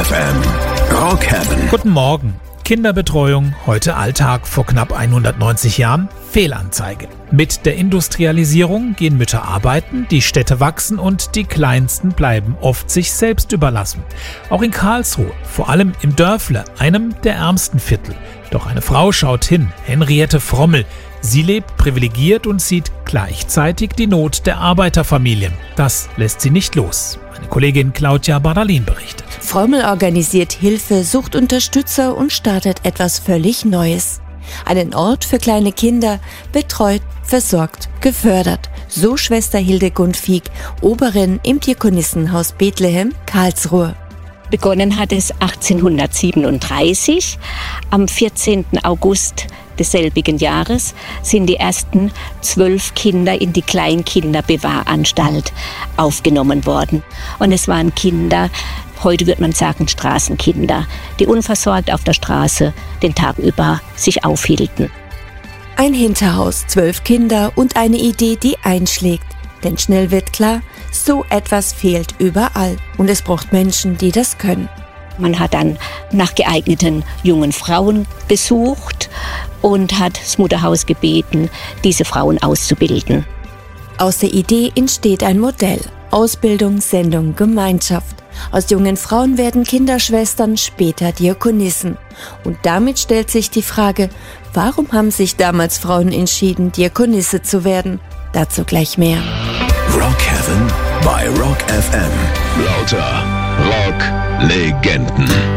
FM. Rock Heaven. Guten Morgen. Kinderbetreuung, heute Alltag, vor knapp 190 Jahren Fehlanzeige. Mit der Industrialisierung gehen Mütter arbeiten, die Städte wachsen und die Kleinsten bleiben oft sich selbst überlassen. Auch in Karlsruhe, vor allem im Dörfle, einem der ärmsten Viertel. Doch eine Frau schaut hin, Henriette Frommel. Sie lebt privilegiert und sieht gleichzeitig die Not der Arbeiterfamilien. Das lässt sie nicht los. Meine Kollegin Claudia Bardalin berichtet. Frommel organisiert Hilfe, sucht Unterstützer und startet etwas völlig Neues. Einen Ort für kleine Kinder, betreut, versorgt, gefördert. So Schwester Hildegund Fieck, Oberin im Diakonissenhaus Bethlehem, Karlsruhe. Begonnen hat es 1837. Am 14. August desselbigen Jahres sind die ersten 12 Kinder in die Kleinkinderbewahranstalt aufgenommen worden. Und es waren Kinder, heute würde man sagen Straßenkinder, die unversorgt auf der Straße den Tag über sich aufhielten. Ein Hinterhaus, 12 Kinder und eine Idee, die einschlägt. Denn schnell wird klar, so etwas fehlt überall. Und es braucht Menschen, die das können. Man hat dann nach geeigneten jungen Frauen gesucht und hat das Mutterhaus gebeten, diese Frauen auszubilden. Aus der Idee entsteht ein Modell. Ausbildung, Sendung, Gemeinschaft. Aus jungen Frauen werden Kinderschwestern, später Diakonissen. Und damit stellt sich die Frage, warum haben sich damals Frauen entschieden, Diakonisse zu werden? Dazu gleich mehr. Rock Heaven bei Rock FM. Lauter Rock-Legenden.